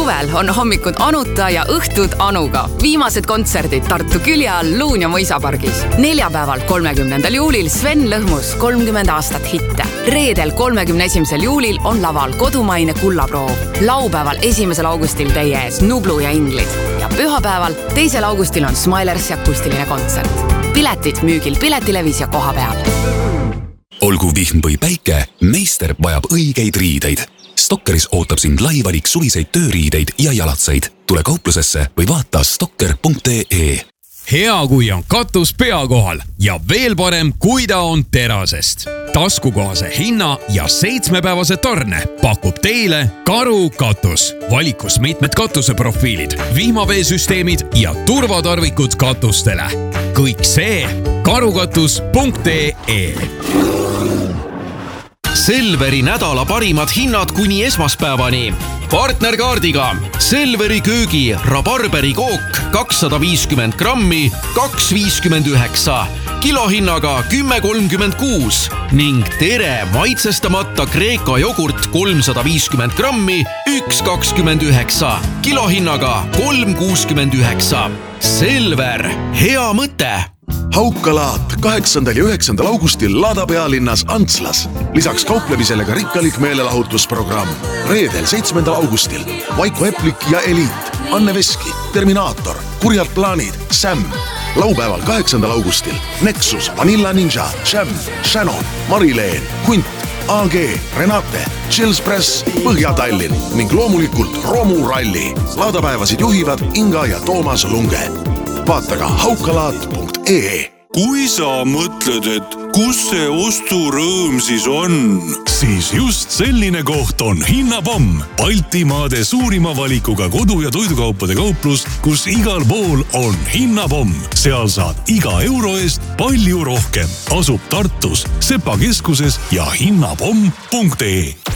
Suvel on hommikud Anuta ja õhtud Anuga. Viimased kontserdid Tartu külje all Luun ja Mõisapargis. Neljapäeval 30. juulil Sven Lõhmus 30 aastat hitte. Reedel 31. juulil on laval kodumaine Kullaproov. Laupäeval 1. augustil teie ees Nublu ja Inglid. Ja pühapäeval 2. augustil on Smilers ja akustiline kontsert. Piletid müügil Piletilevis ja koha peal. Olgu vihm või päike, meister vajab õigeid riideid. Stokkeris ootab sind lai valik suviseid tööriideid ja jalatseid. Tule kauplusesse või vaata stokker.ee. Hea, kui on katus pea kohal ja veel parem, kui ta on terasest. Taskukohase hinna ja 7-päevase tarne pakub teile Karu katus. Valikus mitmed katuseprofiilid, vihmaveesüsteemid ja turvatarvikud katustele. Kõik see karukatus.ee. Selveri nädala parimad hinnad kuni esmaspäevani. Partnerkaardiga Selveri köögi rabarberi kook 250 grammi 2,59, kilohinnaga 10,36 ning Tere maitsestamata Kreeka jogurt 350 grammi 1,29, kilohinnaga 3,69. Selver, hea mõte! Haukalaat 8. ja 9. augustil Lada pealinnas Antslas. Lisaks kauplemisele ka rikkalik meelelahutusprogramm. Reedel 7. augustil Vaiko Eplik ja Eliit, Anne Veski, Terminaator, Kurjad plaanid, Sam. Laupäeval 8. augustil Nexus, Vanilla Ninja, Jam, Shannon, Marileen, Kunt, AG, Renate, Chills Press, Põhja-Tallinn ning loomulikult Romu Ralli. Laadapäevasid juhivad Inga ja Toomas Lunge. Vaata ka haukalaat.ee. Kui sa mõtled, et kus see osturõõm siis on, siis just selline koht on Hinnapomm. Baltimaade suurima valikuga kodu- ja toidukaupade kauplus, kus igal pool on Hinnapomm. Seal saad iga euro eest palju rohkem. Asub Tartus, Sepa keskuses ja hinnapomm.ee.